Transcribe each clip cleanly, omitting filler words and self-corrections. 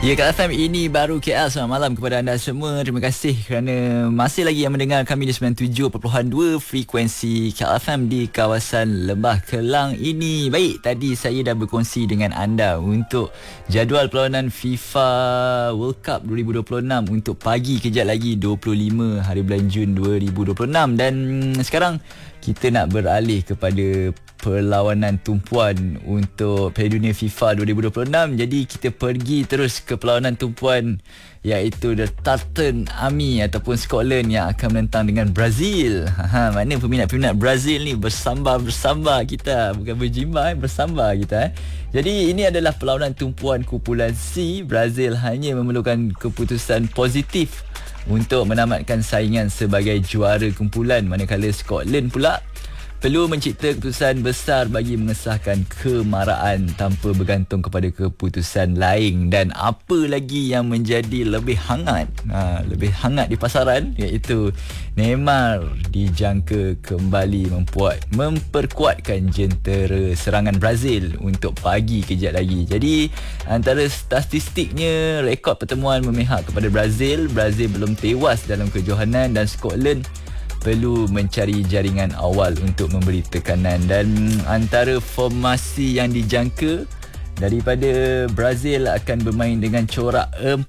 Ya, Kak FM, ini baru KL. Selamat malam kepada anda semua. Terima kasih kerana masih lagi yang mendengar kami di 97.2 frekuensi KL FM di kawasan Lembah Kelang ini. Baik, tadi saya dah berkongsi dengan anda untuk jadual perlawanan FIFA World Cup 2026 untuk pagi kejap lagi 25 hari bulan Jun 2026. Dan sekarang kita nak beralih kepada perlawanan tumpuan untuk Piala Dunia FIFA 2026. Jadi kita pergi terus ke perlawanan tumpuan, iaitu The Tartan Army ataupun Scotland yang akan menentang dengan Brazil. Mana peminat-peminat Brazil ni bersamba kita, bukan berjimba, bersamba kita. Jadi ini adalah perlawanan tumpuan kumpulan C. Brazil hanya memerlukan keputusan positif untuk menamatkan saingan sebagai juara kumpulan, manakala Scotland pula perlu mencipta keputusan besar bagi mengesahkan kemaraan tanpa bergantung kepada keputusan lain. Dan apa lagi yang menjadi lebih hangat di pasaran, iaitu Neymar dijangka kembali memperkuatkan jentera serangan Brazil untuk pagi kejap lagi. Jadi antara statistiknya, rekod pertemuan memihak kepada Brazil belum tewas dalam kejohanan, dan Scotland perlu mencari jaringan awal untuk memberi tekanan. Dan antara formasi yang dijangka daripada Brazil akan bermain dengan corak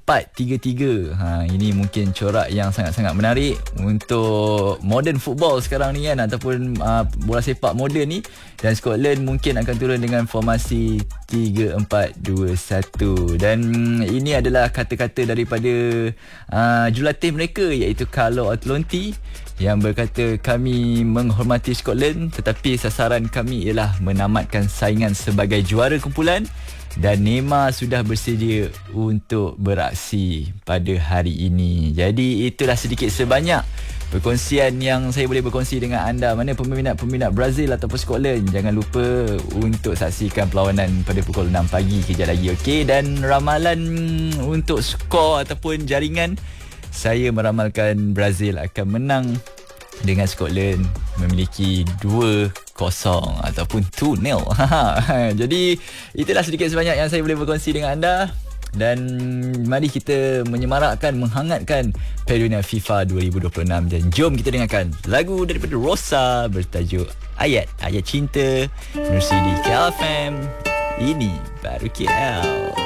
4-3-3. Ini mungkin corak yang sangat-sangat menarik untuk modern football sekarang ni kan, ataupun bola sepak moden ni. Dan Scotland mungkin akan turun dengan formasi 3-4-2-1. Dan ini adalah kata-kata daripada jurulatih mereka, iaitu Carlo Ancelotti, yang berkata, kami menghormati Scotland tetapi sasaran kami ialah menamatkan saingan sebagai juara kumpulan, dan Neymar sudah bersedia untuk beraksi pada hari ini. Jadi itulah sedikit sebanyak perkongsian yang saya boleh berkongsi dengan anda. Mana peminat-peminat Brazil ataupun Scotland, jangan lupa untuk saksikan perlawanan pada pukul 6 pagi kejap lagi, okey? Dan ramalan untuk skor ataupun jaringan, saya meramalkan Brazil akan menang dengan Scotland memiliki 2-0 ataupun 2-0. Jadi itulah sedikit sebanyak yang saya boleh berkongsi dengan anda. Dan mari kita menyemarakkan, menghangatkan Piala Dunia FIFA 2026. Dan jom kita dengarkan lagu daripada Rosa bertajuk Ayat Cinta, menerusi di KL FM. Ini baru KL.